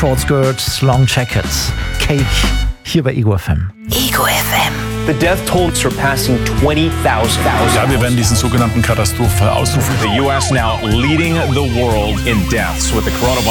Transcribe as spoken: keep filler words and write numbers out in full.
Short Skirts, Long Jackets, Cake, hier bei Ego F M. Ego F M. The death toll surpassing twenty thousand. Ja, wir werden diesen sogenannten Katastrophenfall ausrufen. The U S now leading the world in deaths with the coronavirus.